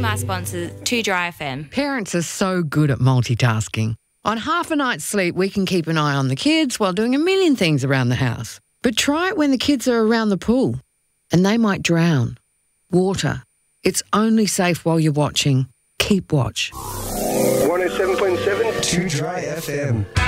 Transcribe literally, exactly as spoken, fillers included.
my sponsor, two Dry F M. Parents are so good at multitasking. On half a night's sleep, we can keep an eye on the kids while doing a million things around the house. But try it when the kids are around the pool, and they might drown. Water. It's only safe while you're watching. Keep watch. one oh seven point seven two Dry F M.